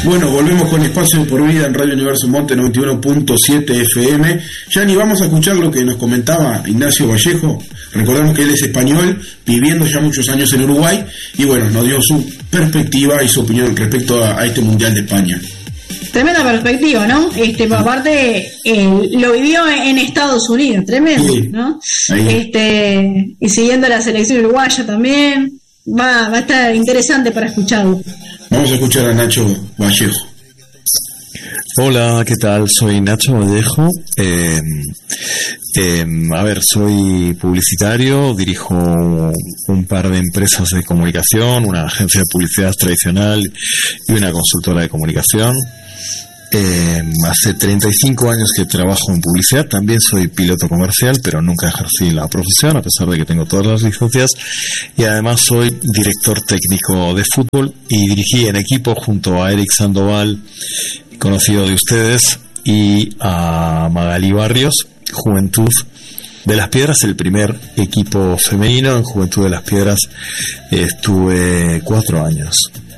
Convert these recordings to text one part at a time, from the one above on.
Bueno, volvemos con Espacio de por Vida en Radio Universo Monte 91.7 FM. Yani, vamos a escuchar lo que nos comentaba Ignacio Vallejo. Recordemos que él es español, viviendo ya muchos años en Uruguay, y bueno, nos dio su perspectiva y su opinión respecto a este Mundial de España. Tremenda perspectiva, ¿no? Aparte, lo vivió en Estados Unidos, tremendo, sí, ¿no? Y siguiendo la selección uruguaya también, va a estar interesante para escucharlo. Vamos a escuchar a Nacho Vallejo. Hola, ¿qué tal? Soy Nacho Vallejo. Soy publicitario, dirijo un par de empresas de comunicación, una agencia de publicidad tradicional y una consultora de comunicación. Hace 35 años que trabajo en publicidad. También soy piloto comercial, pero nunca ejercí la profesión, a pesar de que tengo todas las licencias. Y además soy director técnico de fútbol y dirigí en equipo junto a Eric Sandoval, conocido de ustedes, y a Magali Barrios, Juventud de las Piedras, el primer equipo femenino. En Juventud de las Piedras estuve 4 años.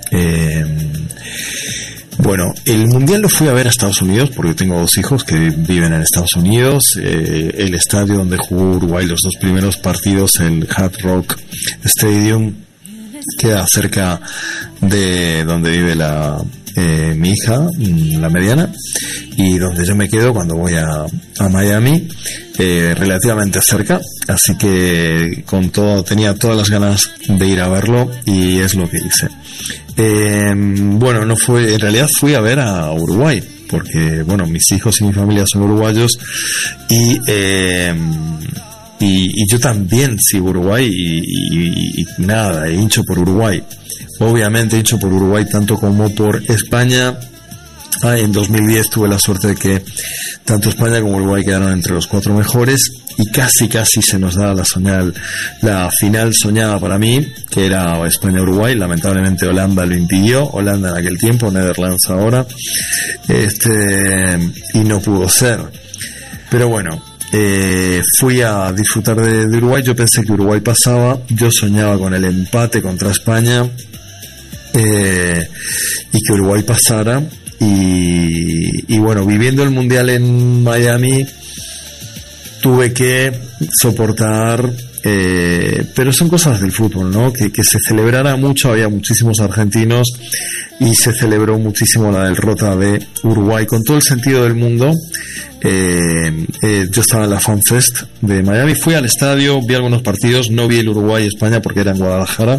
Bueno, el Mundial lo fui a ver a Estados Unidos porque tengo 2 hijos que viven en Estados Unidos. El estadio donde jugó Uruguay los 2 primeros partidos, el Hard Rock Stadium, queda cerca de donde vive mi hija, la mediana, y donde yo me quedo cuando voy a Miami, relativamente cerca, así que tenía todas las ganas de ir a verlo y es lo que hice. En realidad fui a ver a Uruguay, porque mis hijos y mi familia son uruguayos y yo también sigo Uruguay y hincho por Uruguay. Obviamente hincho por Uruguay tanto como por España. En 2010 tuve la suerte de que tanto España como Uruguay quedaron entre los 4 mejores y casi se nos da la final soñada para mí, que era España-Uruguay. Lamentablemente Holanda lo impidió, Holanda en aquel tiempo, Netherlands ahora, y no pudo ser. Pero bueno, fui a disfrutar de Uruguay. Yo pensé que Uruguay pasaba, yo soñaba con el empate contra España, y que Uruguay pasara. Y bueno, viviendo el Mundial en Miami tuve que soportar, pero son cosas del fútbol, ¿no? Que se celebrara mucho, había muchísimos argentinos y se celebró muchísimo la derrota de Uruguay con todo el sentido del mundo. Yo estaba en la Fan Fest de Miami, fui al estadio, vi algunos partidos, no vi el Uruguay-España porque era en Guadalajara.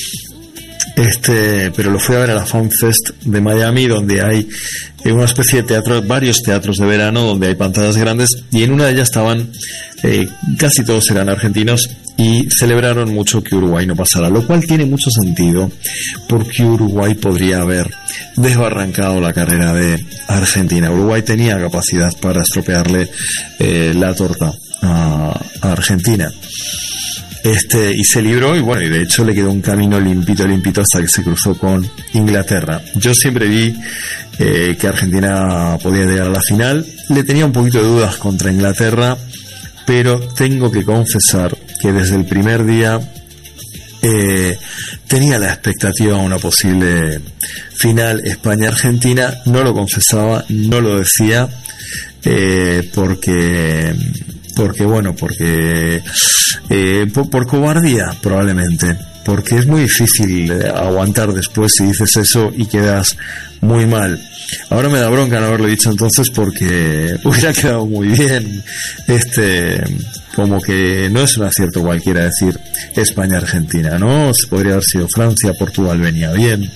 Pero lo fui a ver a la Fan Fest de Miami, donde hay una especie de teatro, varios teatros de verano donde hay pantallas grandes, y en una de ellas estaban, casi todos eran argentinos, y celebraron mucho que Uruguay no pasara, lo cual tiene mucho sentido, porque Uruguay podría haber desbarrancado la carrera de Argentina. Uruguay tenía capacidad para estropearle la torta a Argentina. Y se libró, y de hecho le quedó un camino limpito hasta que se cruzó con Inglaterra. Yo siempre vi que Argentina podía llegar a la final. Le tenía un poquito de dudas contra Inglaterra, pero tengo que confesar que desde el primer día tenía la expectativa de una posible final España-Argentina. No lo confesaba, no lo decía, por cobardía probablemente, porque es muy difícil aguantar después si dices eso y quedas muy mal. Ahora me da bronca no haberlo dicho entonces, porque hubiera quedado muy bien. Como que no es un acierto cualquiera decir España-Argentina, ¿no? Podría haber sido Francia, Portugal venía bien.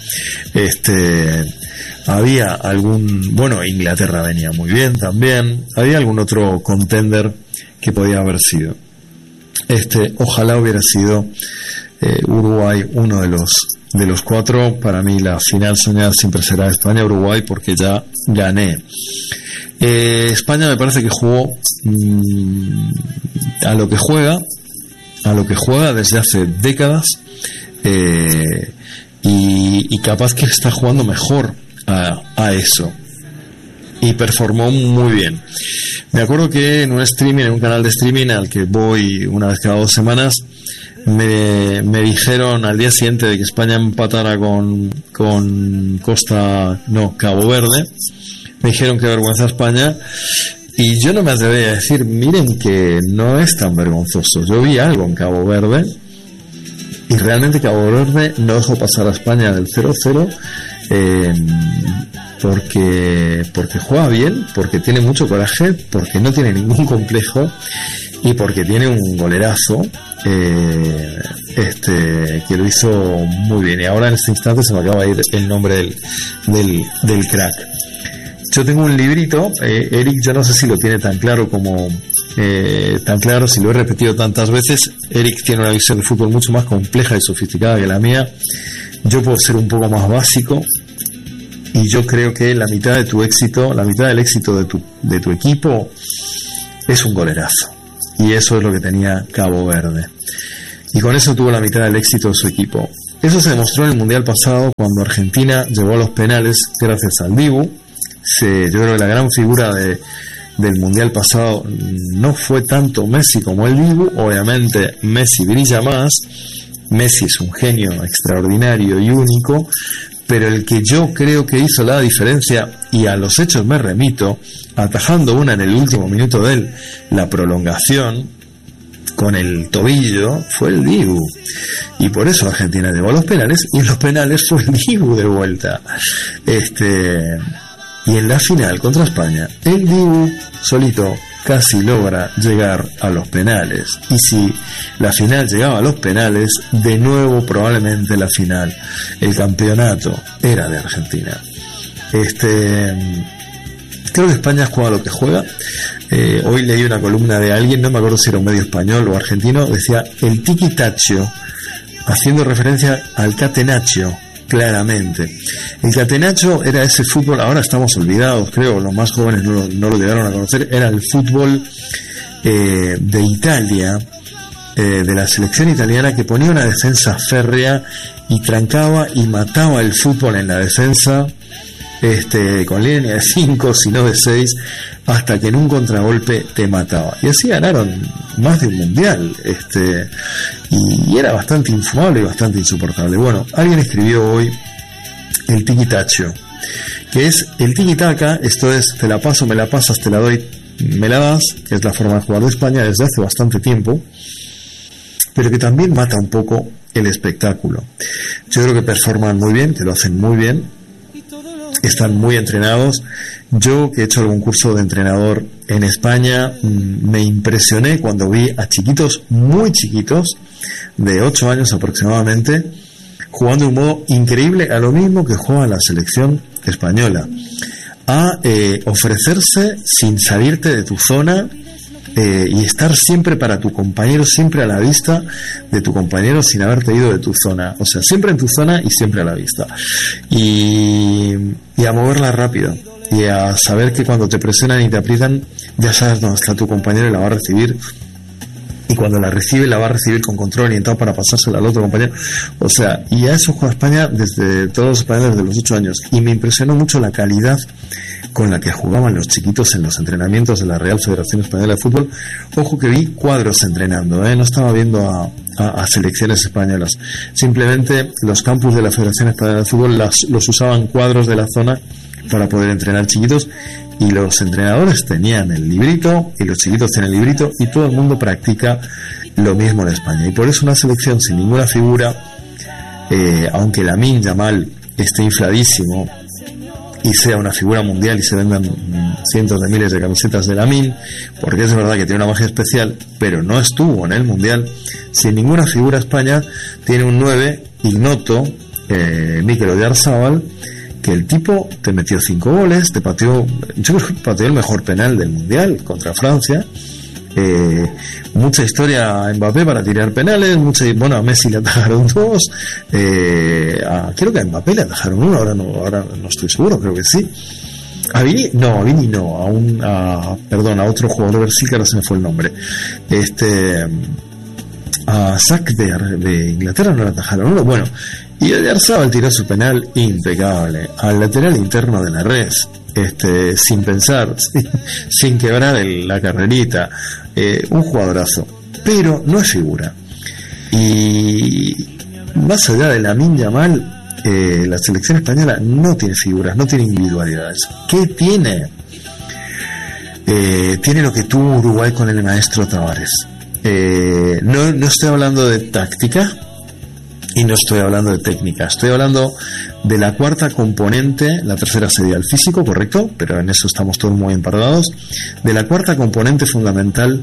Había Inglaterra venía muy bien también. Había algún otro contender que podía haber sido. Ojalá hubiera sido Uruguay uno de los 4. Para mí la final soñada siempre será España-Uruguay, porque ya gané. España me parece que jugó a lo que juega desde hace décadas, y capaz que está jugando mejor a eso, y performó muy bien. Me acuerdo que en un canal de streaming al que voy una vez cada 2 semanas, me dijeron al día siguiente de que España empatara con Cabo Verde, me dijeron que vergüenza España, y yo no me atreví a decir, miren que no es tan vergonzoso. Yo vi algo en Cabo Verde, y realmente Cabo Verde no dejó pasar a España del 0-0, porque juega bien, porque tiene mucho coraje, porque no tiene ningún complejo y porque tiene un golerazo que lo hizo muy bien. Y ahora en este instante se me acaba de ir el nombre del crack. Yo tengo un librito, Eric, yo no sé si lo tiene tan claro si lo he repetido tantas veces. Eric tiene una visión de fútbol mucho más compleja y sofisticada que la mía. Yo puedo ser un poco más básico, y yo creo que la mitad del éxito de tu equipo es un golerazo, y eso es lo que tenía Cabo Verde, y con eso tuvo la mitad del éxito de su equipo. Eso se demostró en el Mundial pasado, cuando Argentina llegó a los penales gracias al Dibu. Yo creo que la gran figura del Mundial pasado no fue tanto Messi como el Dibu. Obviamente Messi brilla más, Messi es un genio extraordinario y único, pero el que yo creo que hizo la diferencia, y a los hechos me remito, atajando una en el último minuto de la prolongación con el tobillo, fue el Dibu, y por eso Argentina llegó a los penales, y en los penales fue el Dibu de vuelta. Y en la final contra España, el Dibu solito casi logra llegar a los penales. Y si la final llegaba a los penales, de nuevo probablemente la final, el campeonato era de Argentina. Creo que España juega lo que juega. Hoy leí una columna de alguien, no me acuerdo si era un medio español o argentino, decía el tiki-tacho, haciendo referencia al catenaccio. Claramente, el catenaccio era ese fútbol, ahora estamos olvidados, creo, los más jóvenes no lo llegaron a conocer, era el fútbol de Italia, de la selección italiana, que ponía una defensa férrea y trancaba y mataba el fútbol en la defensa, con línea de 5, si no de 6, hasta que en un contragolpe te mataba. Y así ganaron más de un mundial, y era bastante infumable y bastante insoportable. Bueno, alguien escribió hoy el tiki-tacho, que es el tiki-taka, esto es, te la paso, me la pasas, te la doy, me la das, que es la forma de jugar de España desde hace bastante tiempo, pero que también mata un poco el espectáculo. Yo creo que performan muy bien, que lo hacen muy bien, están muy entrenados. Yo, que he hecho algún curso de entrenador en España, me impresioné cuando vi a chiquitos, muy chiquitos, de 8 años aproximadamente, jugando de un modo increíble a lo mismo que juega la selección española, a ofrecerse sin salirte de tu zona, y estar siempre para tu compañero, siempre a la vista de tu compañero sin haberte ido de tu zona, o sea, siempre en tu zona y siempre a la vista, y a moverla rápido, y a saber que cuando te presionan y te aprietan ya sabes dónde está tu compañero y la va a recibir, y cuando la recibe la va a recibir con control orientado para pasársela al otro compañero. O sea, y a eso juega España desde todos los españoles desde los 8 años, y me impresionó mucho la calidad con la que jugaban los chiquitos en los entrenamientos de la Real Federación Española de Fútbol. Ojo que vi cuadros entrenando, no estaba viendo a selecciones españolas, simplemente los campus de la Federación Española de Fútbol los usaban cuadros de la zona para poder entrenar chiquitos, y los entrenadores tenían el librito y los chiquitos tienen el librito, y todo el mundo practica lo mismo en España. Y por eso una selección sin ninguna figura, aunque Lamine Yamal esté infladísimo y sea una figura mundial y se vendan cientos de miles de camisetas de Lamine, porque es verdad que tiene una magia especial, pero no estuvo en el mundial. Sin ninguna figura, España tiene un 9 ignoto, Mikel Oyarzabal, que el tipo te metió 5 goles, yo creo que pateó el mejor penal del mundial contra Francia. Mucha historia a Mbappé para tirar penales, a Messi le atajaron 2, creo que a Mbappé le atajaron 1, ahora no estoy seguro, creo que sí. A Vini no, a otro jugador de Brasil que ahora se me fue el nombre. A Sack de Inglaterra no le atajaron 1, bueno. Y Oyarzabal tiró su penal impecable al lateral interno de la red, sin pensar, sin quebrar la carrerita, un jugadorazo, pero no es figura. Y más allá de Lamine Yamal, la selección española no tiene figuras, no tiene individualidades. ¿Qué tiene? Tiene lo que tuvo Uruguay con el maestro Tavares. No estoy hablando de táctica y no estoy hablando de técnica, estoy hablando de la cuarta componente. La tercera sería el físico, correcto, pero en eso estamos todos muy empardados. De la cuarta componente fundamental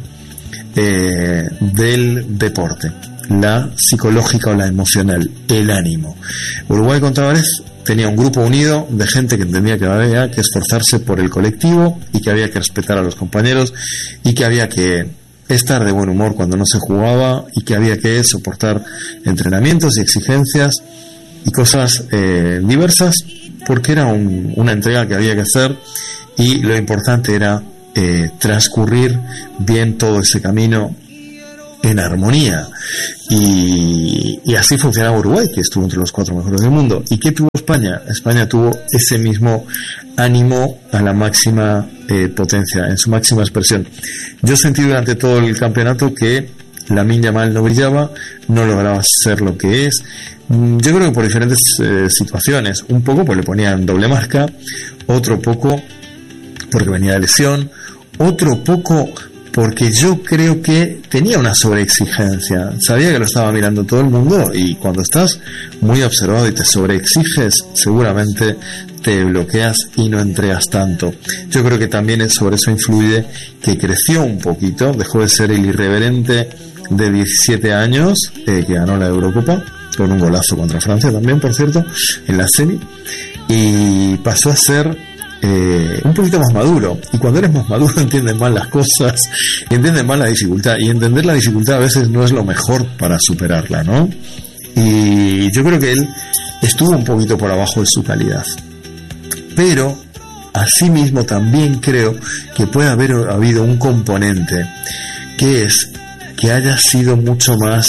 del deporte, la psicológica o la emocional, el ánimo. Uruguay con Tavares tenía un grupo unido de gente que entendía que había que esforzarse por el colectivo y que había que respetar a los compañeros y que había que estar de buen humor cuando no se jugaba y que había que soportar entrenamientos y exigencias y cosas diversas, porque era una entrega que había que hacer y lo importante era transcurrir bien todo ese camino en armonía. Y así funcionaba Uruguay, que estuvo entre los 4 mejores del mundo. ¿Y qué tuvo España? España tuvo ese mismo ánimo a la máxima potencia, en su máxima expresión. Yo sentí durante todo el campeonato que Lamine Yamal no brillaba, no lograba ser lo que es. Yo creo que por diferentes situaciones, un poco pues le ponían doble marca, otro poco porque venía de lesión, otro poco porque yo creo que tenía una sobreexigencia. Sabía que lo estaba mirando todo el mundo y cuando estás muy observado y te sobreexiges, seguramente te bloqueas y no entregas tanto. Yo creo que también sobre eso influye que creció un poquito, dejó de ser el irreverente de 17 años que ganó la Eurocopa, con un golazo contra Francia también, por cierto, en la semi, y pasó a ser un poquito más maduro. Y cuando eres más maduro entiendes más las cosas, entiendes más la dificultad, y entender la dificultad a veces no es lo mejor para superarla, ¿no? Y yo creo que él estuvo un poquito por abajo de su calidad, pero asimismo también creo que puede haber habido un componente que es que haya sido mucho más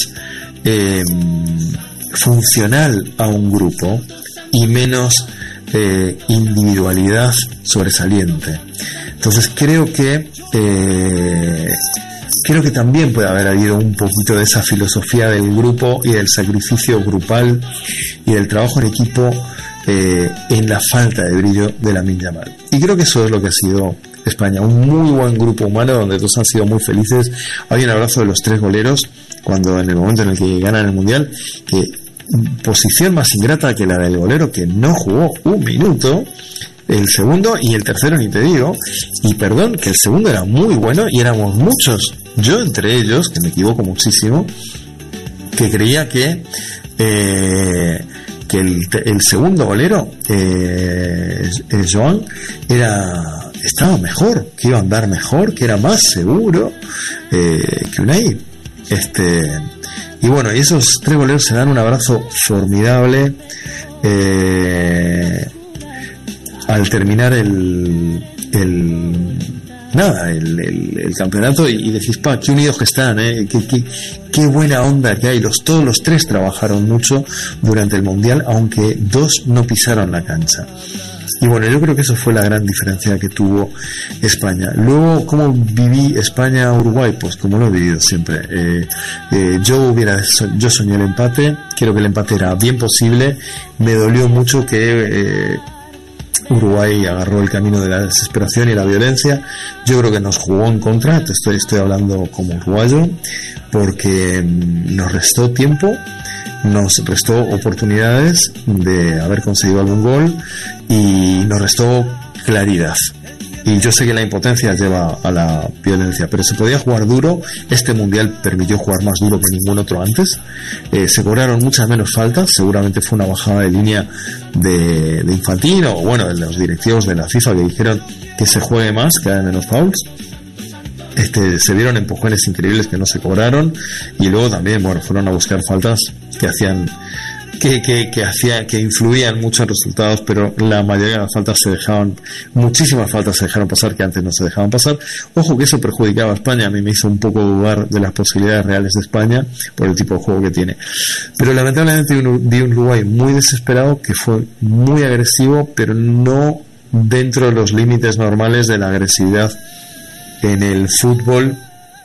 funcional a un grupo y menos individualidad sobresaliente. Entonces creo que también puede haber habido un poquito de esa filosofía del grupo y del sacrificio grupal y del trabajo en equipo en la falta de brillo de Lamine Yamal. Y creo que eso es lo que ha sido España, un muy buen grupo humano donde todos han sido muy felices. Hay un abrazo de los 3 goleros cuando en el momento en el que ganan el Mundial, que posición más ingrata que la del golero que no jugó un minuto, el segundo y el tercero ni te digo, y perdón, que el segundo era muy bueno y éramos muchos, yo entre ellos, que me equivoco muchísimo, que creía que el segundo golero, Joan, estaba mejor, que iba a andar mejor, que era más seguro que Unai. Y bueno, y esos 3 goleros se dan un abrazo formidable al terminar el campeonato, y decís, qué unidos que están, qué buena onda que hay. Todos los 3 trabajaron mucho durante el Mundial, aunque 2 no pisaron la cancha. Y bueno, yo creo que eso fue la gran diferencia que tuvo España. Luego, ¿cómo viví España-Uruguay? Pues como lo he vivido siempre. Yo soñé el empate, creo que el empate era bien posible. Me dolió mucho que Uruguay agarró el camino de la desesperación y la violencia. Yo creo que nos jugó en contra, estoy hablando como uruguayo, porque nos restó tiempo, nos restó oportunidades de haber conseguido algún gol y nos restó claridad. Y yo sé que la impotencia lleva a la violencia, pero se podía jugar duro. Este mundial permitió jugar más duro que ningún otro antes. Se cobraron muchas menos faltas. Seguramente fue una bajada de línea de Infantino, o bueno, de los directivos de la FIFA, que dijeron que se juegue más, que haya menos fouls. Se vieron empujones increíbles que no se cobraron, y luego también, bueno, fueron a buscar faltas que hacían que influían mucho en resultados, pero la mayoría de las faltas muchísimas faltas se dejaron pasar que antes no se dejaban pasar. Ojo que eso perjudicaba a España, a mí me hizo un poco dudar de las posibilidades reales de España por el tipo de juego que tiene. Pero lamentablemente vi un Uruguay muy desesperado, que fue muy agresivo, pero no dentro de los límites normales de la agresividad en el fútbol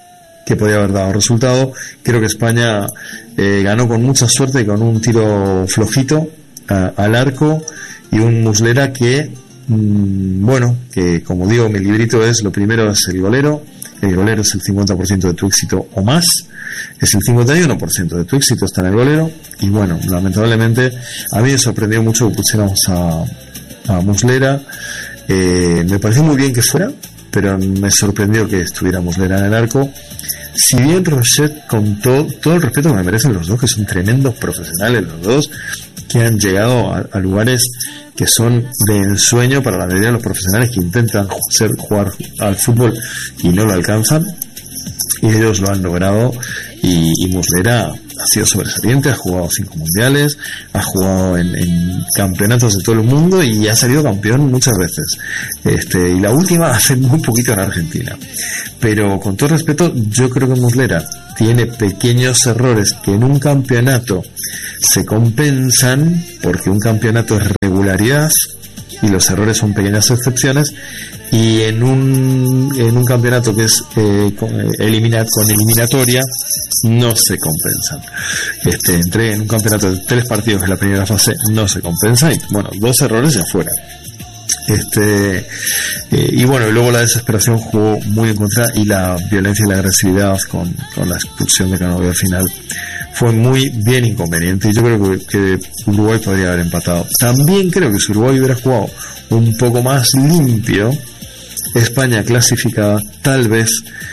que podía haber dado resultado. Creo que España ganó con mucha suerte, con un tiro flojito al arco y un Muslera que, que como digo, mi librito es: lo primero es el golero es el 50% de tu éxito o más, es el 51% de tu éxito está en el golero. Y bueno, lamentablemente a mí me sorprendió mucho que pusiéramos a Muslera. Me pareció muy bien que fuera, pero me sorprendió que estuviera Muslera en el arco. Si bien Rochet, con todo el respeto que me merecen los dos, que son tremendos profesionales los dos, que han llegado a lugares que son de ensueño para la mayoría de los profesionales que intentan jugar al fútbol y no lo alcanzan, y ellos lo han logrado. Y Muslera ha sido sobresaliente, ha jugado 5 mundiales, ha jugado en campeonatos de todo el mundo y ha salido campeón muchas veces. Y la última hace muy poquito en Argentina. Pero con todo respeto, yo creo que Muslera tiene pequeños errores que en un campeonato se compensan, porque un campeonato es regularidad y los errores son pequeñas excepciones, y en un campeonato que es con eliminatoria no se compensan. En un campeonato de 3 partidos en la primera fase no se compensa, y 2 errores ya fuera. Y luego la desesperación jugó muy en contra, y la violencia y la agresividad con la expulsión de Canovio al final fue muy bien inconveniente, y yo creo que Uruguay podría haber empatado. También creo que si Uruguay hubiera jugado un poco más limpio, España clasificada tal vez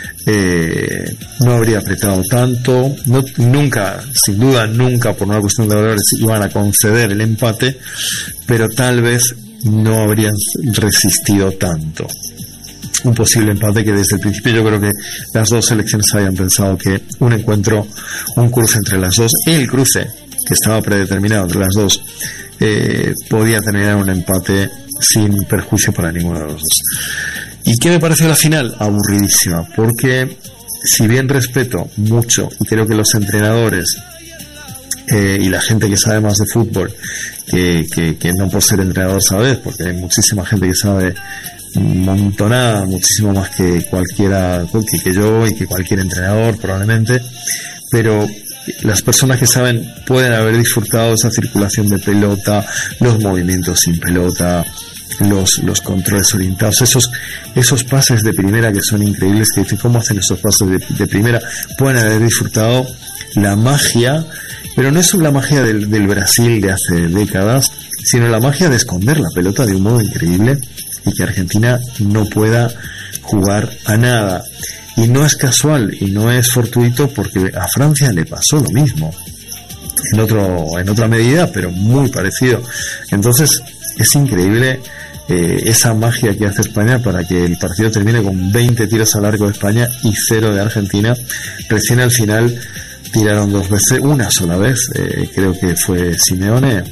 no habría apretado tanto. Nunca, sin duda nunca, por una cuestión de valores, iban a conceder el empate, pero tal vez no habrían resistido tanto un posible empate, que desde el principio yo creo que las dos selecciones habían pensado que un encuentro, un cruce entre las dos, el cruce que estaba predeterminado entre las dos, podía terminar un empate sin perjuicio para ninguno de los dos. ¿Y qué me pareció la final? Aburridísima, porque si bien respeto mucho, y creo que los entrenadores y la gente que sabe más de fútbol, que no por ser entrenador sabes, porque hay muchísima gente que sabe montonada, muchísimo más que cualquiera, que yo y que cualquier entrenador probablemente, pero las personas que saben pueden haber disfrutado esa circulación de pelota, los movimientos sin pelota, los controles orientados, esos pases de primera que son increíbles, que dicen cómo hacen esos pases de primera. Pueden haber disfrutado la magia, pero no es la magia del Brasil de hace décadas, sino la magia de esconder la pelota de un modo increíble y que Argentina no pueda jugar a nada. Y no es casual y no es fortuito, porque a Francia le pasó lo mismo en otra medida, pero muy parecido. Entonces es increíble esa magia que hace España para que el partido termine con 20 tiros al arco de España y 0 de Argentina. Recién al final tiraron 2 veces, una sola vez, creo que fue Simeone,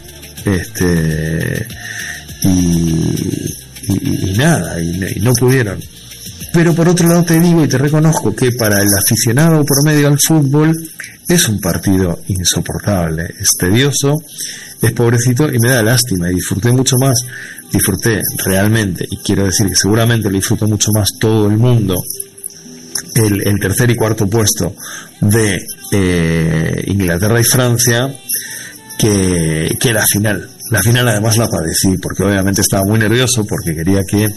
y nada, y no pudieron. Pero por otro lado te digo y te reconozco que para el aficionado promedio al fútbol es un partido insoportable, es tedioso, es pobrecito, y me da lástima. Y disfruté mucho más, disfruté realmente, y quiero decir que seguramente lo disfrutó mucho más todo el mundo, el tercer y cuarto puesto de Inglaterra y Francia, que la final. La final además la padecí, porque obviamente estaba muy nervioso, porque quería que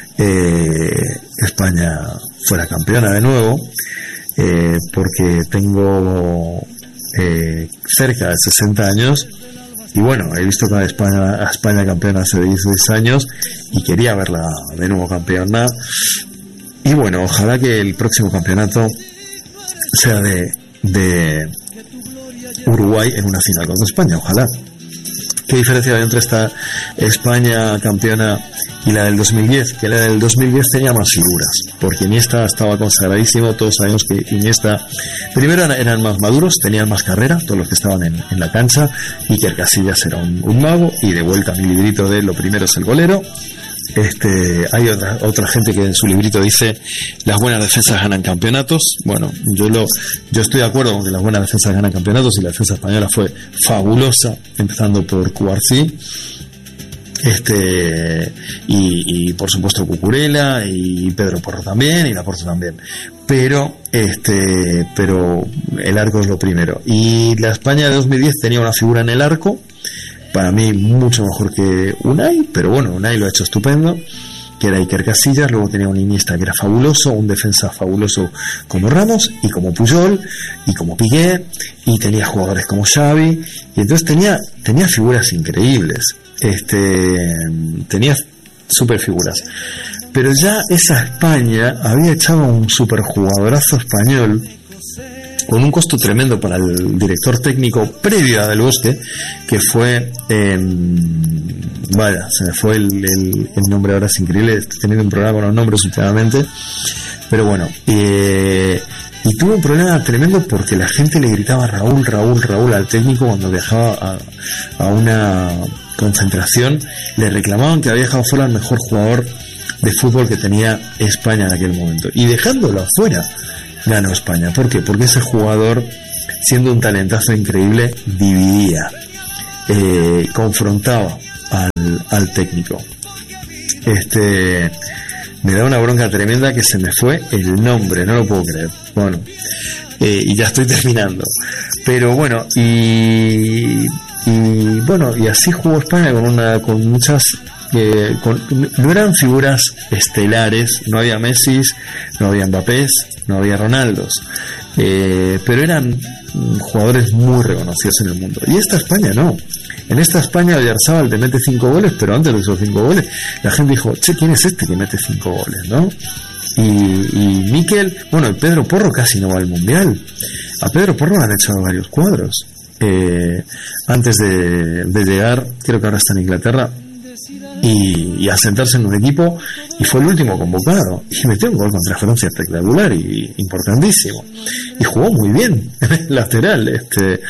España fuera campeona de nuevo, porque tengo cerca de 60 años, y bueno, he visto a España campeona hace 16 años y quería verla de nuevo campeona. Y bueno, ojalá que el próximo campeonato sea de Uruguay en una final contra España, ojalá. ¿Qué diferencia hay entre esta España campeona y la del 2010? Que la del 2010 tenía más figuras, porque Iniesta estaba consagradísimo. Todos sabemos que Iniesta, primero eran más maduros, tenían más carrera, todos los que estaban en la cancha, y que Casillas era un mago. Y de vuelta a mi librito de lo primero es el golero. Hay otra gente que en su librito dice las buenas defensas ganan campeonatos. Bueno, yo estoy de acuerdo con que las buenas defensas ganan campeonatos, y la defensa española fue fabulosa, empezando por Cubarsí. Y por supuesto Cucurella y Pedro Porro también y Laporte también, pero el arco es lo primero. Y la España de 2010 tenía una figura en el arco, para mí mucho mejor que Unai, pero bueno, Unai lo ha hecho estupendo, que era Iker Casillas. Luego tenía un Iniesta que era fabuloso, un defensa fabuloso como Ramos y como Puyol y como Piqué, y tenía jugadores como Xavi, y entonces tenía figuras increíbles, tenía super figuras. Pero ya esa España había echado a un superjugadorazo español con un costo tremendo para el director técnico previo a Del Bosque, que fue se me fue el nombre ahora, es increíble, estoy teniendo un problema con los nombres últimamente, pero bueno, y tuvo un problema tremendo porque la gente le gritaba Raúl al técnico cuando viajaba a una concentración, le reclamaban que había dejado fuera al mejor jugador de fútbol que tenía España en aquel momento, y dejándolo afuera ganó España. ¿Por qué? Porque ese jugador, siendo un talentazo increíble, dividía, confrontaba al técnico. Me da una bronca tremenda que se me fue el nombre, no lo puedo creer. Bueno, y ya estoy terminando. Pero bueno, y así jugó España con muchas... no eran figuras estelares, no había Messi, no había Mbappé, no había Ronaldos, pero eran jugadores muy reconocidos en el mundo. Y esta España no. En esta España Oyarzabal te mete 5 goles, pero antes de esos 5 goles la gente dijo, ¿quién es este que mete 5 goles, no? Y Mikel, y Pedro Porro casi no va al Mundial. A Pedro Porro le han echado varios cuadros antes de llegar, creo que ahora está en Inglaterra, y asentarse en un equipo, y fue el último convocado y metió un gol contra Francia espectacular y importantísimo, y jugó muy bien en el lateral,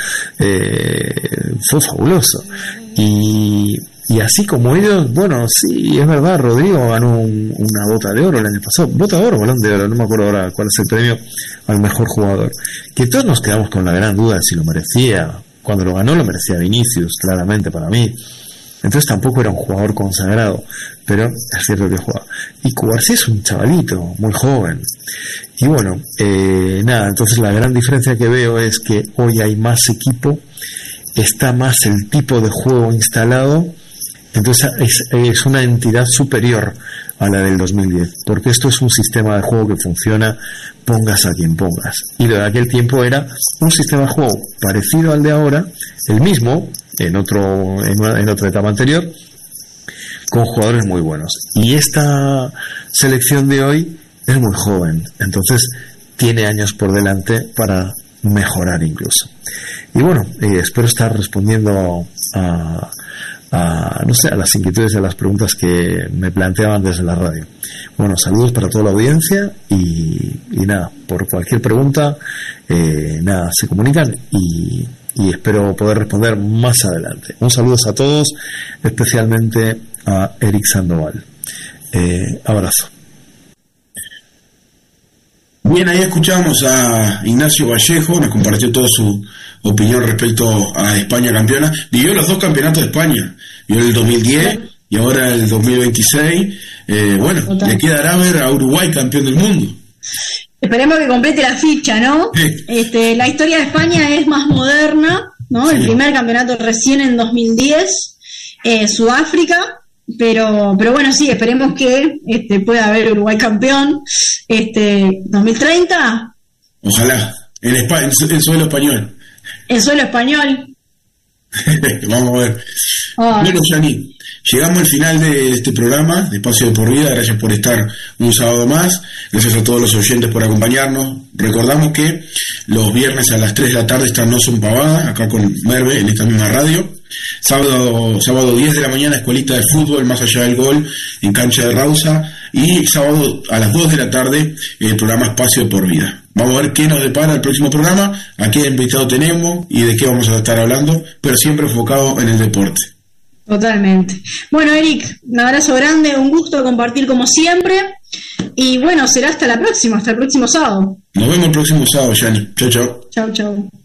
fue fabuloso, y así como ellos, sí, es verdad, Rodrigo ganó una bota de oro el año pasado, bota de oro, balón de oro, no me acuerdo ahora cuál es el premio al mejor jugador, que todos nos quedamos con la gran duda de si lo merecía. Cuando lo ganó lo merecía Vinicius, claramente, para mí. Entonces tampoco era un jugador consagrado, pero es cierto que jugaba. Y Cubarsí es un chavalito, muy joven. Y entonces la gran diferencia que veo es que hoy hay más equipo, está más el tipo de juego instalado, entonces es una entidad superior a la del 2010, porque esto es un sistema de juego que funciona, pongas a quien pongas. Y lo de aquel tiempo era un sistema de juego parecido al de ahora, el mismo, en otra etapa anterior, con jugadores muy buenos. Y esta selección de hoy es muy joven, entonces tiene años por delante para mejorar incluso. Y espero estar respondiendo a las inquietudes y a las preguntas que me planteaban desde la radio. Saludos para toda la audiencia y nada, por cualquier pregunta, se comunican y espero poder responder más adelante. Un saludo a todos, especialmente a Eric Sandoval. Abrazo. Bien, ahí escuchamos a Ignacio Vallejo, nos compartió toda su opinión respecto a España campeona. Vivió los 2 campeonatos de España, vivió el 2010 y ahora el 2026. Le quedará ver a Uruguay campeón del mundo. Esperemos que complete la ficha, ¿no? Sí. La historia de España es más moderna, ¿no? Sí. El primer campeonato recién en 2010, Sudáfrica, pero sí, esperemos que pueda haber Uruguay campeón 2030. Ojalá, en suelo español. En suelo español. Vamos a ver. Bueno, Yani, llegamos al final de este programa de Espacio de Por Vida. Gracias por estar un sábado más. Gracias a todos los oyentes por acompañarnos. Recordamos que los viernes a las 3 de la tarde están No Son Pavadas, acá con Merve, en esta misma radio. Sábado 10 de la mañana, Escuelita de Fútbol, Más Allá del Gol, en Cancha de Rausa. Y sábado a las 2 de la tarde, el programa Espacio de Por Vida. Vamos a ver qué nos depara el próximo programa, a qué invitado tenemos y de qué vamos a estar hablando, pero siempre enfocado en el deporte. Totalmente. Bueno, Eric, un abrazo grande, un gusto compartir como siempre. Y será hasta la próxima, hasta el próximo sábado. Nos vemos el próximo sábado, Yani. Chau, chau. Chau, chau.